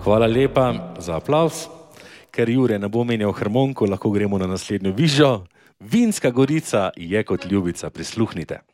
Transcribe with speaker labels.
Speaker 1: Hvala lepa za aplavz. Ker Jure ne bo menjal harmoniko, lahko gremo na naslednjo vižo. Vinska Gorica je kot ljubica, prisluhnite.